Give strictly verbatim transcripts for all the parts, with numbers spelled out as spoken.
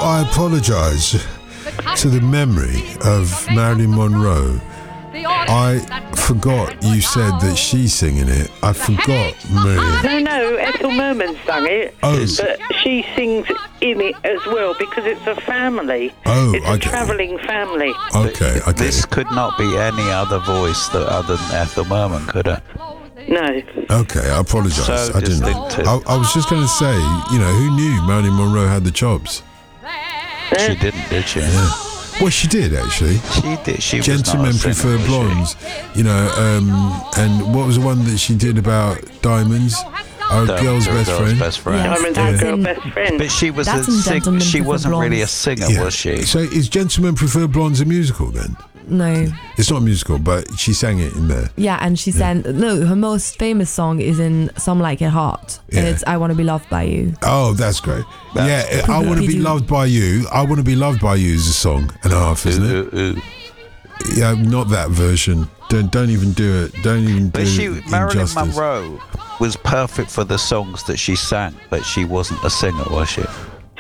I apologise to the memory of Marilyn Monroe. I forgot you said that she's singing it. I forgot, Maria. No, no, Ethel Merman sang it. Oh. But she sings in it as well because it's a family. Oh, it's a okay. travelling family. Okay, okay. This could not be any other voice that other than Ethel Merman, could it? No. Okay, I apologise. So I didn't know. distinctive. I, I was just going to say, you know, who knew Marilyn Monroe had the chops? She didn't, did she? Yeah. Well, she did, actually. She did. She Gentlemen was not a Prefer singer, Blondes. You know, um, and what was the one that she did about diamonds? Our The girl's best girl's friend. best friend. Yes, Diamond that's and Girl in- Best Friend. But she was That's a in sing- Gentlemen She Prefer wasn't really a Blondes. singer, Yeah. was she? So is Gentlemen Prefer Blondes a musical then? No. It's not a musical, but she sang it in there. Yeah, and she sang, no, her most famous song is in Some Like It Hot. And Yeah. it's I Want to Be Loved by You. Oh, that's great. That's yeah, I Want to Be Did you- Loved by You. I Want to Be Loved by You is a song and a half, isn't it? Ooh, ooh, ooh. Yeah, not that version. Don't don't even do it. Don't even do But she, it Marilyn injustice. Monroe was perfect for the songs that she sang, but she wasn't a singer, was she?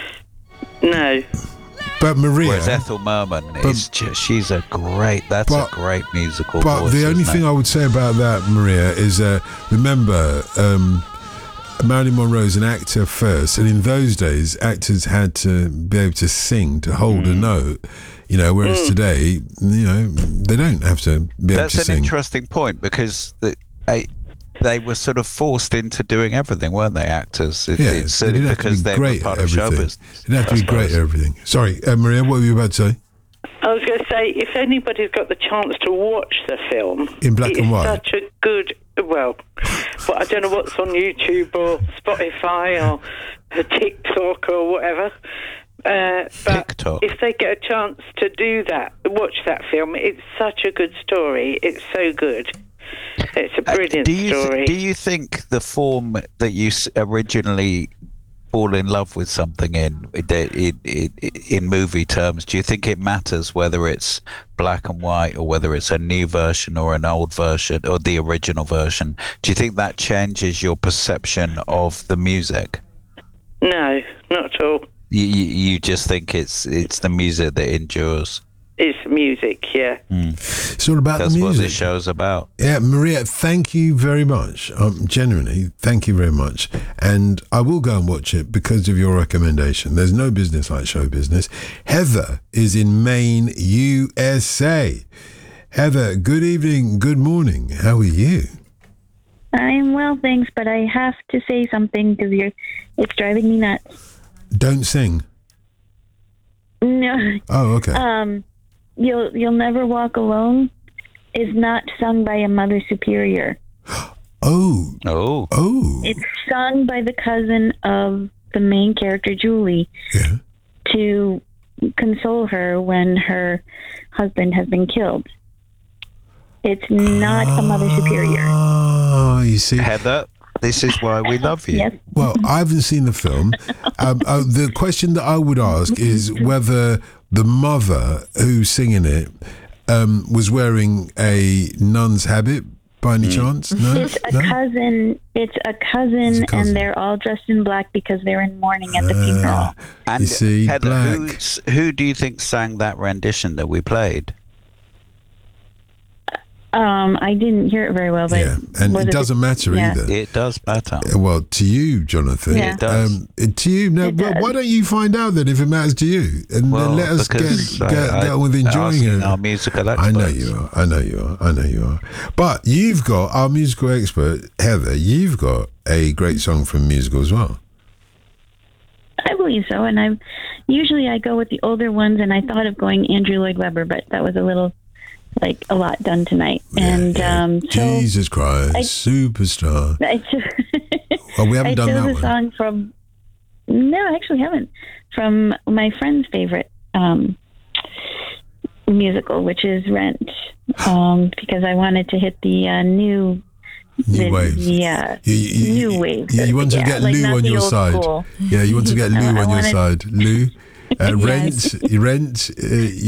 No. But Maria. Whereas Ethel Merman is just, she's a great, that's But- a great musical But voice, the only isn't thing it? I would say about that, Maria, is uh, remember, um, Marilyn Monroe is an actor first, and in those days, actors had to be able to sing to hold Mm. a note. You know, whereas today, you know, they don't have to be able That's to an sing. interesting point because the, I, they were sort of forced into doing everything, weren't they, actors? It, Yeah, it's they didn't have to because be they great were part at of show everything. business. They didn't have to I be great at suppose. everything. Sorry, uh, Maria, what were you about to say? I was going to say, if anybody's got the chance to watch the film, In black it's and white? such a good, well, well, I don't know what's on YouTube or Spotify or TikTok or whatever. Uh, but TikTok. if they get a chance to do that, watch that film, it's such a good story. It's so good. It's a Uh, brilliant do you th- story. do you think the form that you s- originally fall in love with something in, in, in in movie terms, do you think it matters whether it's black and white or whether it's a new version or an old version or the original version? Do you think that changes your perception of the music? No, not at all. You, you, you just think it's it's the music that endures. It's music, yeah. It's all about That's the what music. this show's about. Yeah, Maria, thank you very much. Um, genuinely, thank you very much. And I will go and watch it because of your recommendation. There's no business like show business. Heather is in Maine, U S A. Heather, good evening, good morning. How are you? I'm well, thanks, but I have to say something because you're it's driving me nuts. Don't sing. No, Oh, okay. um, you'll you'll never walk alone is not sung by a mother superior. oh, Oh, oh. It's sung by the cousin of the main character, Julie, Yeah. to console her when her husband has been killed. It's not a mother superior. Oh, you see. Heather, this is why we love you. Yes. Well, I haven't seen the film. Um, uh, the question that I would ask is whether the mother who's singing it um, was wearing a nun's habit by any chance. No, It's a no. cousin. It's a cousin, It's a cousin. and they're all dressed in black because they're in mourning at the funeral. And You see, Heather, black. who's- who do you think sang that rendition that we played? Um, I didn't hear it very well, but Yeah, and was it doesn't matter yeah. either. It does matter. Uh, Well, to you, Jonathan. Yeah. It does. Um, uh, to you, no. It Well, does. why don't you find out then if it matters to you, and Well, then let us get because get, I- get on with I- enjoying asking it. our musical I know experts. you are. I know you are. I know you are. But you've got our musical expert, Heather. You've got a great song from musical as well. I believe so. And I'm usually I go with the older ones, and I thought of going Andrew Lloyd Webber, but that was a little like a lot done tonight. and Yeah, um, so Jesus Christ, I- superstar. I chose, Well, we haven't I done chose that a one. song from. No, I actually haven't. From my friend's favorite um, musical, which is Rent, um, because I wanted to hit the uh, new. New the, waves. The, uh, You, you, new you, wave. You, you want to Yeah, get like Lou not on the your old side. school. Yeah, you want to get I- Lou I on your wanted- side. Lou, uh, Rent, Rent. Uh,